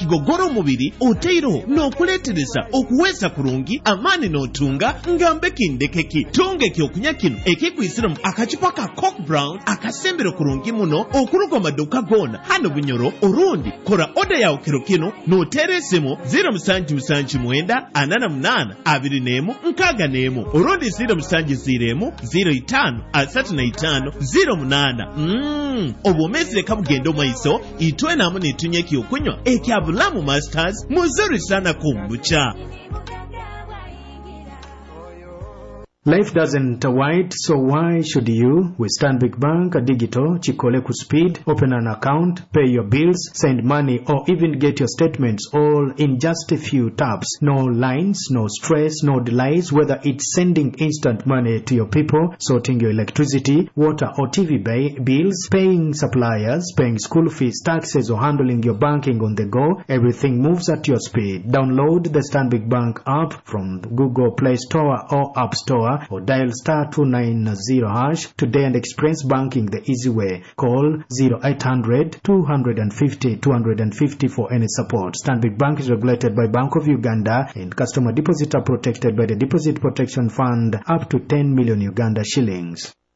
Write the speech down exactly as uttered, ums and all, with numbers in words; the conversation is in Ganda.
ekigogora omubiri oteiro n'okuleetereza okuweesa kurungi amaani n'otunga ngambe kindekeki tunga ekyokunywa kino ekikwisiramu akacupa ka Coke Brown akasembero kurungi muno okuruga amaduuka goona hano Bunyoro orundi kora oda yawe kiro kino n'oteereesemu ziro musanju musanju mwenda anana munana abiri n'emu nkaaga n'emu orundi ziro musanju ziremu ziro itaano asatu na itaano ziro munana mm. obwomezi kabugenda omaiso itwe namu netunywa ekyokunywa ekya Bulamu Masters muzuri sana kumbucha. Life doesn't wait, so why should you? With Stanbic Bank Digital, Chikoleku Speed, open an account, pay your bills, send money, or even get your statements all in just a few taps. No lines, no stress, no delays, whether it's sending instant money to your people, sorting your electricity, water or T V bay, bills, paying suppliers, paying school fees, taxes, or handling your banking on the go. Everything moves at your speed. Download the Stanbic Bank app from the Google Play Store or App Store, or dial star two nine zero hash today and experience banking the easy way. Call zero eight hundred two fifty two fifty for any support. Stanbic Bank is regulated by Bank of Uganda, and customer deposits are protected by the Deposit Protection Fund up to ten million Uganda shillings.